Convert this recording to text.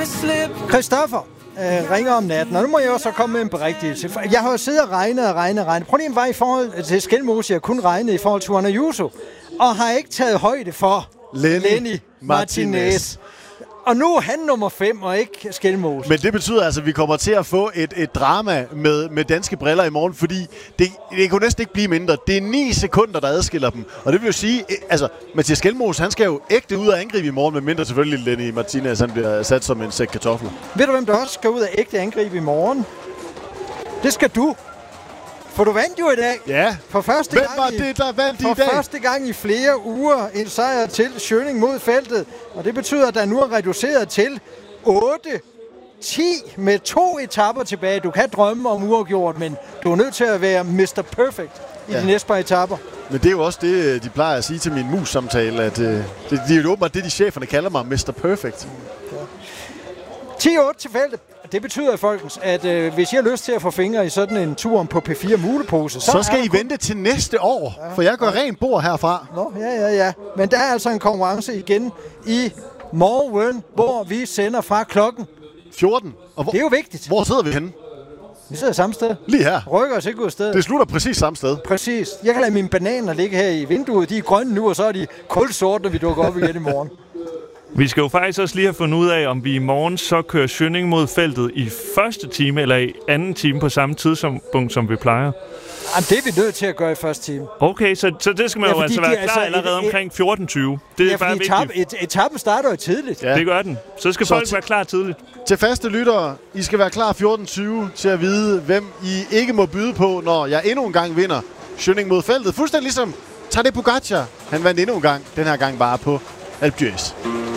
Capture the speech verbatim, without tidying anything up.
Christoffer øh, ringer om natten, og nu må jeg også komme med en berigtigelse. Jeg har jo siddet og regnet og regnet og regnet. Problemet var i forhold til Skelmose, jeg kun regnede i forhold til Juan Ayuso, og har ikke taget højde for Lenny, Lenny Martinez. Martinez. Og nu er han nummer fem, og ikke Skelmose. Men det betyder altså, at vi kommer til at få et, et drama med, med danske briller i morgen, fordi det, det kunne næsten ikke blive mindre. Det er ni sekunder, der adskiller dem. Og det vil jo sige, altså, Mathias Skelmose, han skal jo ægte ud og angribe i morgen, med mindre selvfølgelig Lenny Martinez, han bliver sat som en sæk kartofler. Ved du, hvem der også skal ud og ægte angribe i morgen? Det skal du. For du vandt jo i dag. Ja. For første Hvem gang var i, det, der vandt i dag? For første gang i flere uger en sejr til Schønning mod feltet. Og det betyder, at der nu er reduceret til otte ti med to etapper tilbage. Du kan drømme om uafgjort, men du er nødt til at være mister Perfect i ja. de næste par etapper. Men det er jo også det, de plejer at sige til min mus-samtale, at uh, det, det er jo åbenbart det, de cheferne kalder mig, mister Perfect. Ja. ti otte til feltet. Det betyder, folkens, at øh, hvis I har lyst til at få fingre i sådan en tur på P fire mulepose, så, så skal I kun... vente til næste år, ja. for jeg går ja. rent bord herfra. Nå, ja, ja, ja. Men der er altså en konkurrence igen i morgen, hvor vi sender fra klokken fjorten. Og hvor, det er jo vigtigt. Hvor sidder vi henne? Vi sidder samme sted. Lige her. Rykker os ikke ud af stedet. Det slutter præcis samme sted. Præcis. Jeg kan lade mine bananer ligge her i vinduet. De er grønne nu, og så er de kulsorte, når vi dukker op igen i morgen. Vi skal jo faktisk også lige have fundet ud af, om vi i morgen så kører Schønning mod feltet i første time eller i anden time på samme tidspunkt, som vi plejer. Jamen, det er vi nødt til at gøre i første time. Okay, så, så det skal man ja, jo altså være klar altså allerede et, omkring fjorten tyve. Det er ja, bare etap, vigtigt. Et, etappen starter jo tidligt. Ja. Det gør den. Så skal så folk være klar tidligt. Til faste lyttere, I skal være klar fjorten tyve til at vide, hvem I ikke må byde på, når jeg endnu en gang vinder Schønning mod feltet. Fuldstændig ligesom Tadej Pogačar. Han vandt endnu en gang, den her gang bare på Alpe d'Huez.